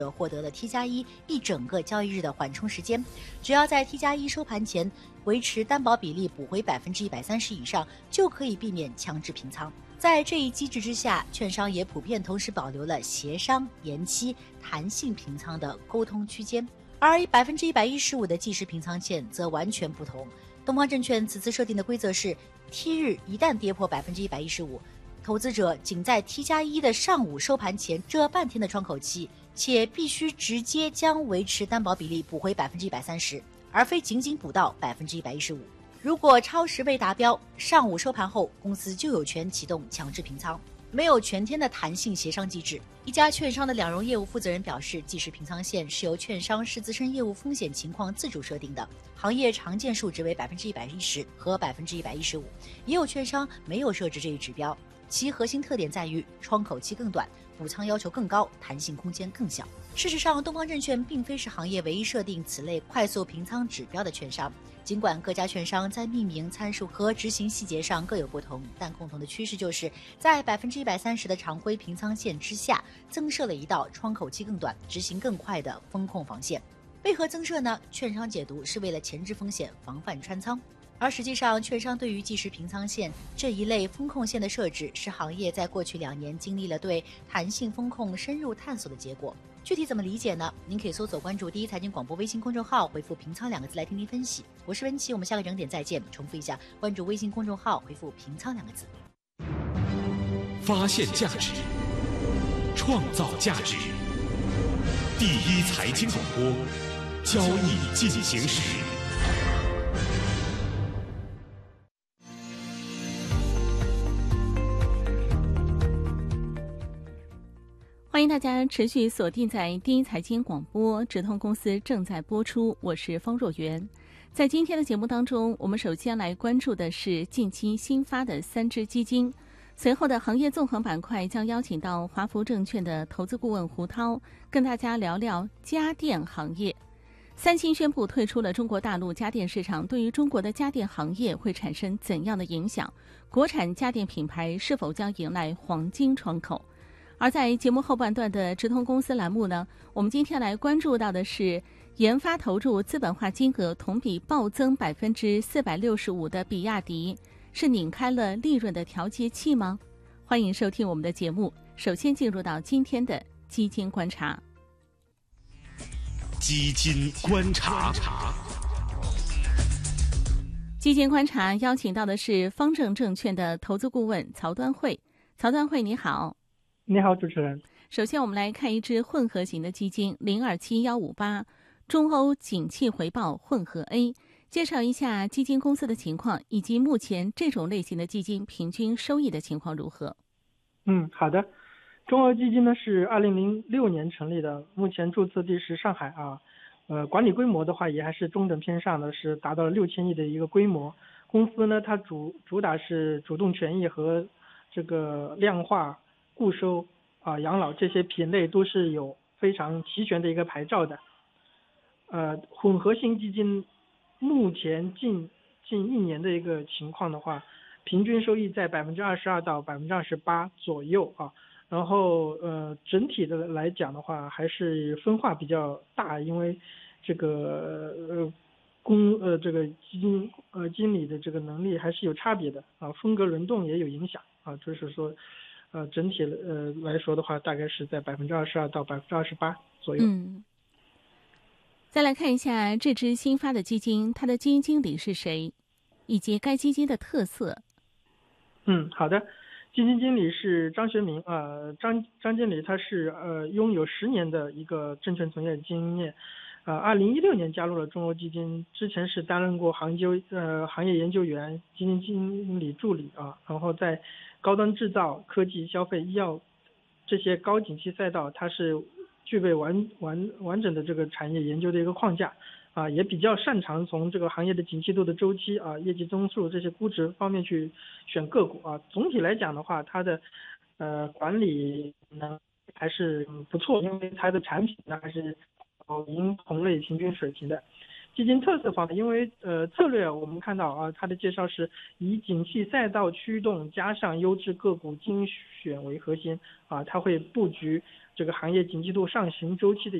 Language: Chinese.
获得了 T+1一整个交易日的缓冲时间，只要在 T+1收盘前维持担保比例补回130%以上，就可以避免强制平仓。在这一机制之下，券商也普遍同时保留了协商、延期、弹性平仓的沟通区间，而115%的即时平仓线则完全不同。东方证券此次设定的规则是 T 日一旦跌破115%，投资者仅在 T+1的上午收盘前这半天的窗口期，且必须直接将维持担保比例补回130%，而非仅仅补到115%。如果超时未达标，上午收盘后，公司就有权启动强制平仓，没有全天的弹性协商机制。一家券商的两融业务负责人表示，即时平仓线是由券商视自身业务风险情况自主设定的，行业常见数值为110%和115%，也有券商没有设置这一指标。其核心特点在于窗口期更短，补仓要求更高，弹性空间更小。事实上，东方证券并非是行业唯一设定此类快速平仓指标的券商。尽管各家券商在命名参数和执行细节上各有不同，但共同的趋势就是在130%的常规平仓线之下，增设了一道窗口期更短、执行更快的风控防线。为何增设呢？券商解读是为了前置风险，防范穿仓。而实际上，券商对于即时平仓线这一类风控线的设置，是行业在过去2年经历了对弹性风控深入探索的结果。具体怎么理解呢？您可以搜索关注第一财经广播微信公众号，回复平仓2个字来听听分析。我是文琪，我们下个整点再见。重复一下，关注微信公众号，回复平仓2个字。 发现价值，创造价值。第一财经广播，交易进行时。 欢迎大家持续锁定在第一财经广播，直通公司正在播出，我是方若媛。在今天的节目当中，我们首先来关注的是近期新发的3只基金，随后的行业纵横板块将邀请到华福证券的投资顾问胡涛，跟大家聊聊家电行业。三星宣布退出了中国大陆家电市场，对于中国的家电行业会产生怎样的影响？国产家电品牌是否将迎来黄金窗口？而在节目后半段的直通公司栏目呢，我们今天来关注到的是研发投入资本化金额同比暴增465%的比亚迪，是拧开了利润的调节器吗？欢迎收听我们的节目。首先进入到今天的基金观察。 基金观察， 基金观察邀请到的是方正证券的投资顾问曹端慧。曹端慧，你好。 你好，主持人。 首先我们来看一只混合型的基金027158中欧景气回报混合 A， 介绍一下基金公司的情况，以及目前这种类型的基金平均收益的情况如何。 好的。中欧基金呢是2006年成立的，目前注册地是上海管理规模的话也还是中等偏上的，是达到了6000亿的一个规模。公司呢它主打是主动权益和这个量化固收养老这些品类都是有非常齐全的一个牌照的。混合型基金目前近1年的一个情况的话，平均收益在22%到28%左右然后整体的来讲的话，还是分化比较大，因为这个这个基金经理的这个能力还是有差别的风格轮动也有影响就是说整体来说的话，大概是在22%到28%左右。 再来看一下这支新发的基金，它的基金经理是谁，以及该基金的特色。 好的。基金经理是张学明张经理他是拥有10年的一个证券从业经验，2016年加入了中欧基金，之前是担任过行业研究员、基金经理助理然后在高端制造、科技、消费、医药这些高景气赛道，它是具备完整的这个产业研究的一个框架也比较擅长从这个行业的景气度的周期业绩增速这些估值方面去选个股总体来讲的话，它的管理呢还是不错，因为它的产品呢还是赢同类平均水平的。基金特色方面，因为策略我们看到它的介绍是以景气赛道驱动加上优质个股精选为核心它会布局这个行业景气度上行周期的